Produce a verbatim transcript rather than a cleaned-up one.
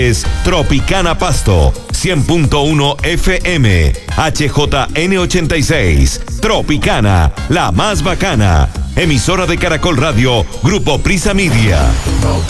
Es Tropicana Pasto, cien punto uno F M, H J N ochenta y seis, Tropicana, la más bacana. Emisora de Caracol Radio, Grupo Prisa Media.